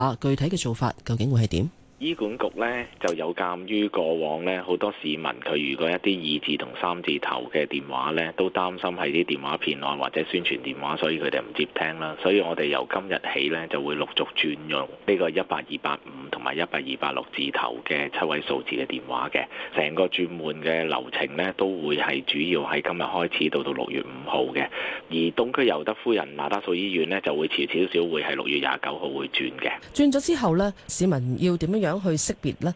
具體嘅做法究竟會係點？ 醫管局呢就有鑑於過往呢好多市民佢如果一啲2字同3字頭嘅電話呢，都擔心係啲電話騙案或者宣傳電話，所以佢哋唔接聽啦。所以我哋由今日起呢，就會陸續轉用呢個18285同埋18286字頭嘅7位數字嘅電話嘅。成個轉換嘅流程呢，都會係主要喺今日開始到6月5號嘅。而東區尤德夫人那打素醫院呢，就會遲少少會係6月29號會轉嘅。 轉咗之後呢，市民要點樣去識別呢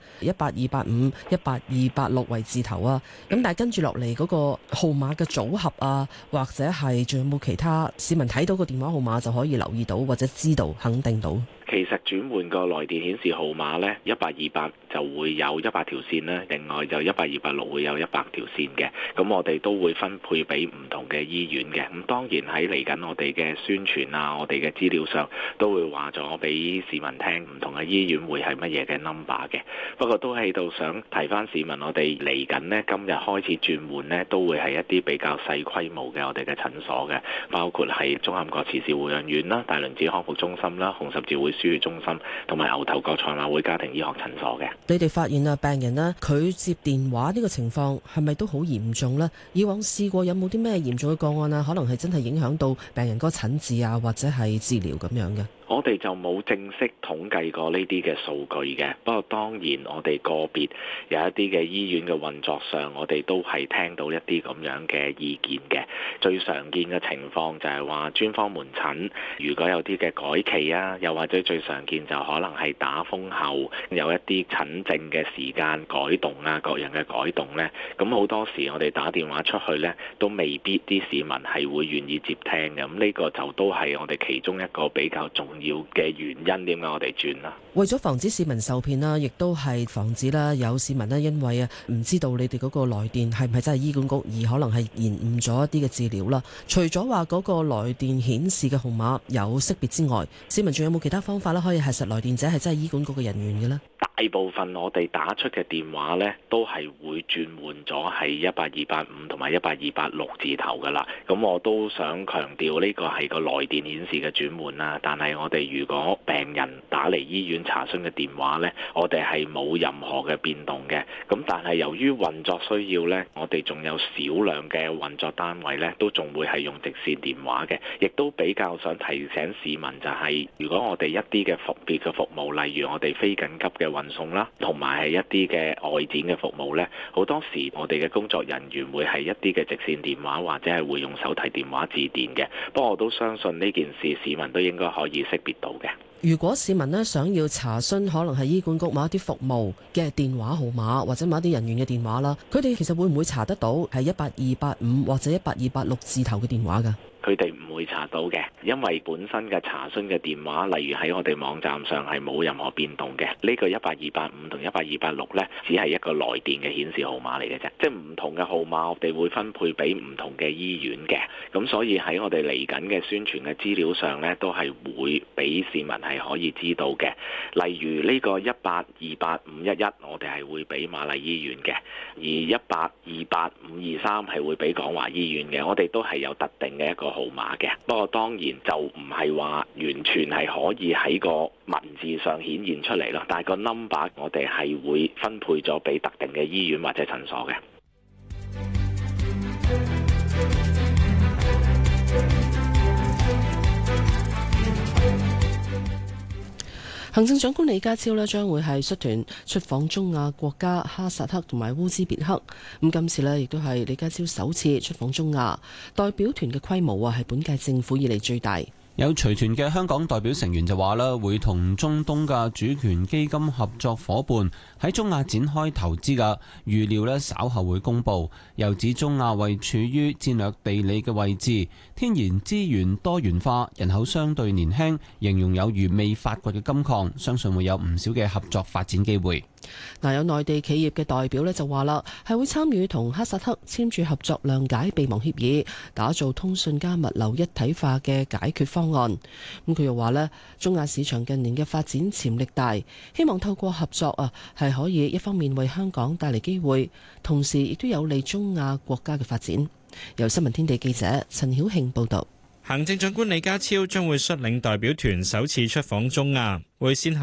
？18285、18286為字頭啊，咁但係跟住落嚟嗰個號碼嘅組合啊，或者係仲有冇其他市民睇到個電話號碼就可以留意到或者知道肯定到？ 其實轉換個來電顯示號碼呢，18288就會有100條線啦，另外就18286會有100條線嘅。咁我哋都會分配俾唔同嘅醫院嘅。咁當然喺嚟緊我哋嘅宣傳啊，我哋嘅資料上都會話咗俾市民聽，唔同嘅醫院會係乜嘢嘅 number 嘅。不過都喺度想提翻市民，我哋嚟緊呢，今日開始轉換呢，都會係一啲比較細規模嘅我哋嘅診所嘅，包括係綜合國慈善護養院啦、大輪子康復中心啦、紅十字會輸血中心同埋牛頭角賽馬會家庭醫學診所嘅。 你哋發現啊，病人呢，佢接電話呢個情況係咪都好嚴重呢？以往試過有冇啲咩嚴重嘅個案啊？可能係真係影響到病人嗰個診治啊，或者係治療咁樣嘅。 我哋就冇正式統計過呢啲嘅數據嘅，不過當然我哋個別有一啲嘅醫院嘅運作上，我哋都係聽到一啲咁樣嘅意見嘅。最常見嘅情況就係話專科門診如果有啲嘅改期啊，又或者最常見就可能係打風後有一啲診症嘅時間改動啊，各樣嘅改動呢。咁好多時我哋打電話出去呢，都未必啲市民係會願意接聽嘅。咁呢個就都係我哋其中一個比較重要嘅原因，點解我哋轉啦？ 為咗防止市民受騙啦，亦都係防止啦有市民咧，因為啊唔知道你哋嗰個來電係唔係真係醫管局，而可能係延誤咗一啲嘅治療啦。除咗話嗰個來電顯示嘅號碼有識別之外，市民仲有冇其他方法咧，可以核實來電者係真係醫管局嘅人員嘅呢？ 大部分我哋打出嘅電話呢，都係會轉換咗係18285同埋18286字頭噶啦。咁我都想強調呢個係個來電顯示嘅轉換啦。但係我哋如果病人打嚟醫院查詢嘅電話呢，我哋係冇任何嘅變動嘅。咁但係由於運作需要呢，我哋仲有少量嘅運作單位呢，都仲會係用直線電話嘅。亦都比較想提醒市民就係，如果我哋一啲嘅特別嘅服務，例如我哋非緊急嘅運送啦，同埋係一啲嘅外展嘅服務呢，好多時我哋嘅工作人員會係一啲嘅直線電話，或者係會用手提電話致電嘅。不過我都相信呢件事市民都應該可以識別到嘅。 如果市民呢想要查詢可能係醫管局某一啲服務嘅電話號碼，或者某一啲人員嘅電話啦，佢哋其實會唔會查得到係18285或者18286字頭嘅電話㗎？ 佢哋唔會查到嘅，因為本身嘅查詢嘅電話，例如喺我哋網站上係冇任何變動嘅。呢個18285同18286呢，只係一個來電嘅顯示號碼嚟嘅啫，即係唔同嘅號碼，我哋會分配俾唔同嘅醫院嘅。咁所以喺我哋嚟緊嘅宣傳嘅資料上呢，都係會俾市民係可以知道嘅。例如呢個1828511，我哋係會俾瑪麗醫院嘅，而1828523係會俾廣華醫院嘅。我哋都係有特定嘅一個號碼嘅，不過當然就唔係話完全係可以喺個文字上顯現出嚟咯。但係個 number 我哋係會分配咗俾特定嘅醫院或者診所嘅。 行政長官李家超咧將會係率團出訪中亞國家哈薩克同埋烏茲別克。咁今次咧亦都係李家超首次出訪中亞，代表團嘅規模係本屆政府以嚟最大。 有隨團嘅香港代表成員就話啦，會同中東嘅主權基金合作伙伴喺中亞展開投資嘅，預料咧稍後會公布。又指中亞位處於戰略地理嘅位置，天然資源多元化，人口相對年輕，形容有如未發掘嘅金礦，相信會有唔少嘅合作發展機會。 有內地企業嘅代表就話啦，係會參與同哈薩克簽署合作諒解備忘協議，打造通訊加物流一體化嘅解決方案。咁佢又話呢，中亞市場近年嘅發展潛力大，希望透過合作係可以一方面為香港帶嚟機會，同時亦都有利中亞國家嘅發展。由新聞天地記者陳曉慶報道。 行政長官李家超將會率領代表團首次出訪中亞，會先後